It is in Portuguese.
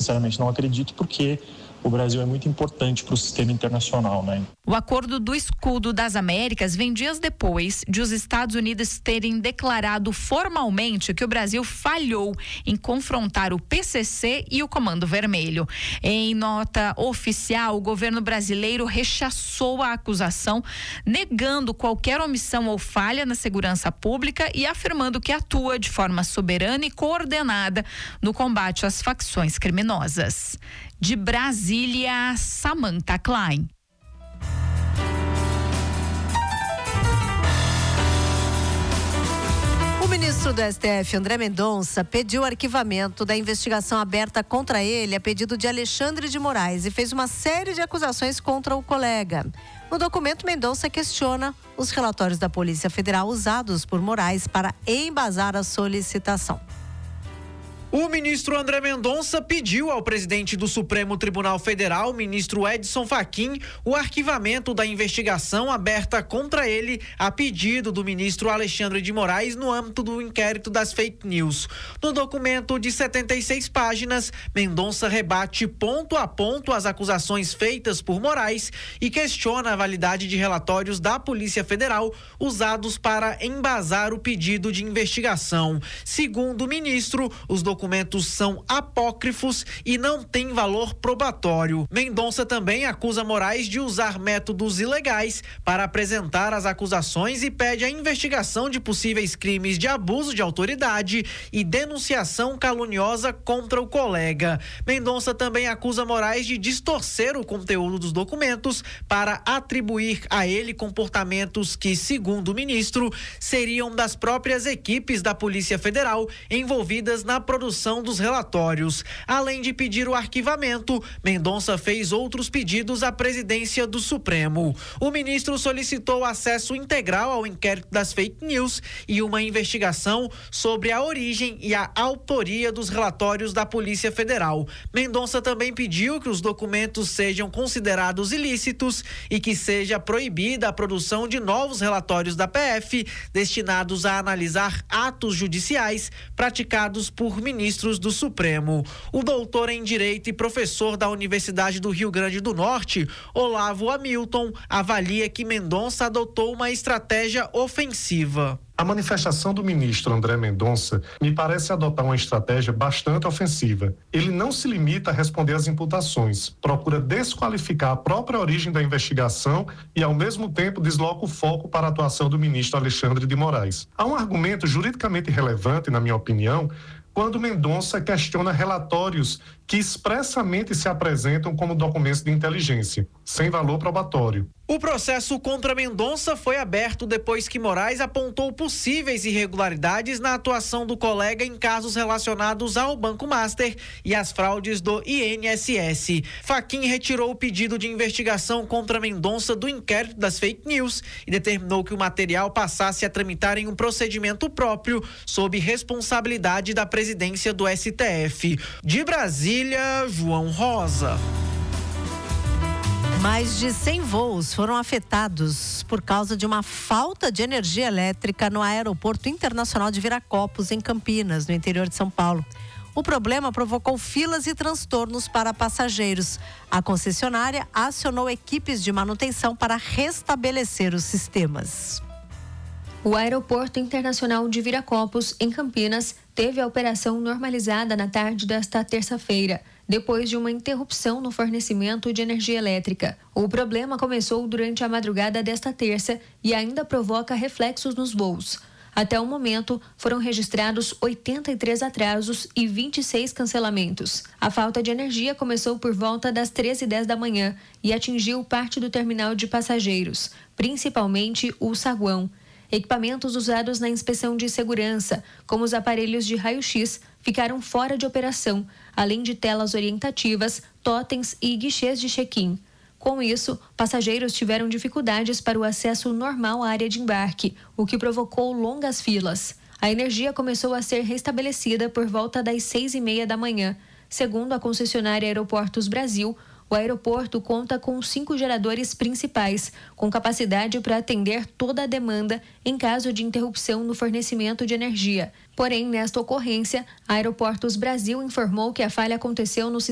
sinceramente não acredito, porque o Brasil é muito importante para o sistema internacional, né? O acordo do Escudo das Américas vem dias depois de os Estados Unidos terem declarado formalmente que o Brasil falhou em confrontar o PCC e o Comando Vermelho. Em nota oficial, o governo brasileiro rechaçou a acusação, negando qualquer omissão ou falha na segurança pública e afirmando que atua de forma soberana e coordenada no combate às facções criminosas. De Brasília, Samantha Klein. O ministro do STF, André Mendonça, pediu o arquivamento da investigação aberta contra ele a pedido de Alexandre de Moraes e fez uma série de acusações contra o colega. No documento, Mendonça questiona os relatórios da Polícia Federal usados por Moraes para embasar a solicitação. O ministro André Mendonça pediu ao presidente do Supremo Tribunal Federal, ministro Edson Fachin, o arquivamento da investigação aberta contra ele a pedido do ministro Alexandre de Moraes no âmbito do inquérito das fake news. No documento de 76 páginas, Mendonça rebate ponto a ponto as acusações feitas por Moraes e questiona a validade de relatórios da Polícia Federal usados para embasar o pedido de investigação. Segundo o ministro, os documentos são apócrifos e não têm valor probatório. Mendonça também acusa Moraes de usar métodos ilegais para apresentar as acusações e pede a investigação de possíveis crimes de abuso de autoridade e denunciação caluniosa contra o colega. Mendonça também acusa Moraes de distorcer o conteúdo dos documentos para atribuir a ele comportamentos que, segundo o ministro, seriam das próprias equipes da Polícia Federal envolvidas na produção dos relatórios. Além de pedir o arquivamento, Mendonça fez outros pedidos à presidência do Supremo. O ministro solicitou acesso integral ao inquérito das fake news e uma investigação sobre a origem e a autoria dos relatórios da Polícia Federal. Mendonça também pediu que os documentos sejam considerados ilícitos e que seja proibida a produção de novos relatórios da PF destinados a analisar atos judiciais praticados por ministros do Supremo. O doutor em Direito e professor da Universidade do Rio Grande do Norte, Olavo Hamilton, avalia que Mendonça adotou uma estratégia ofensiva. A manifestação do ministro André Mendonça me parece adotar uma estratégia bastante ofensiva. Ele não se limita a responder às imputações, procura desqualificar a própria origem da investigação e, ao mesmo tempo, desloca o foco para a atuação do ministro Alexandre de Moraes. Há um argumento juridicamente relevante, na minha opinião, quando Mendonça questiona relatórios que expressamente se apresentam como documentos de inteligência, sem valor probatório. O processo contra Mendonça foi aberto depois que Moraes apontou possíveis irregularidades na atuação do colega em casos relacionados ao Banco Master e às fraudes do INSS. Fachin retirou o pedido de investigação contra Mendonça do inquérito das fake news e determinou que o material passasse a tramitar em um procedimento próprio sob responsabilidade da presidência do STF. De Brasília, João Rosa. Mais de 100 voos foram afetados por causa de uma falta de energia elétrica no Aeroporto Internacional de Viracopos, em Campinas, no interior de São Paulo. O problema provocou filas e transtornos para passageiros. A concessionária acionou equipes de manutenção para restabelecer os sistemas. O Aeroporto Internacional de Viracopos, em Campinas, teve a operação normalizada na tarde desta terça-feira, depois de uma interrupção no fornecimento de energia elétrica. O problema começou durante a madrugada desta terça e ainda provoca reflexos nos voos. Até o momento, foram registrados 83 atrasos e 26 cancelamentos. A falta de energia começou por volta das 13h10 da manhã e atingiu parte do terminal de passageiros, principalmente o saguão. Equipamentos usados na inspeção de segurança, como os aparelhos de raio-x, ficaram fora de operação, além de telas orientativas, totens e guichês de check-in. Com isso, passageiros tiveram dificuldades para o acesso normal à área de embarque, o que provocou longas filas. A energia começou a ser restabelecida por volta das 6h30 da manhã. Segundo a concessionária Aeroportos Brasil, o aeroporto conta com 5 geradores principais, com capacidade para atender toda a demanda em caso de interrupção no fornecimento de energia. Porém, nesta ocorrência, a Aeroportos Brasil informou que a falha aconteceu no